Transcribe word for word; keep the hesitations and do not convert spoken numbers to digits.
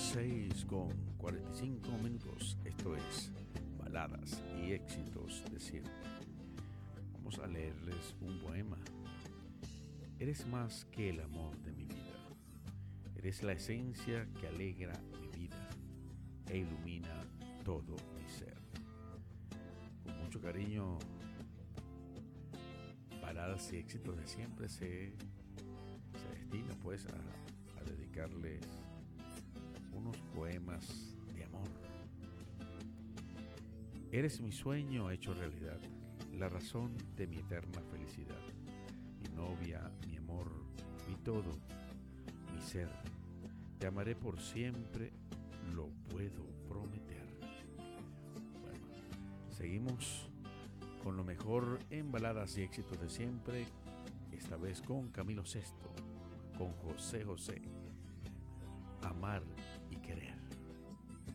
seis con cuarenta y cinco minutos. Esto es Baladas y Éxitos de Siempre. Vamos a leerles un poema. Eres más que el amor de mi vida. Eres la esencia que alegra mi vida e ilumina todo mi ser. Con mucho cariño, Baladas y Éxitos de Siempre se, se destina pues a, a dedicarles unos poemas de amor. Eres mi sueño hecho realidad, la razón de mi eterna felicidad, mi novia, mi amor, mi todo, mi ser. Te amaré por siempre, lo puedo prometer. Bueno, seguimos con lo mejor en Baladas y Éxitos de Siempre, esta vez con Camilo Sesto, con José José. Amar